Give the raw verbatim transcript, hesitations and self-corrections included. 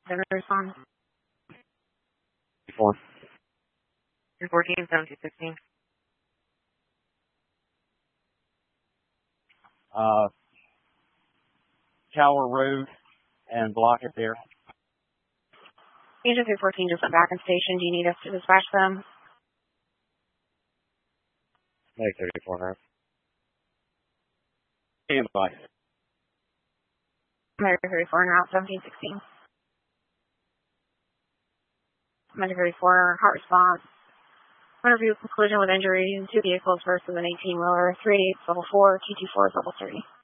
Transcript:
Seven respond. Four. Three fourteen, seventeen sixteen. Uh, Tower Road and block it there. Agent three fourteen just went back in station. Do you need us to dispatch them? Make thirty-four now. Stand by. Medical thirty-four now, seventeen sixteen. Medical thirty-four, hot response. Motor vehicle collision with injury in two vehicles versus an eighteen-wheeler, three eighths level four, T two four is level three.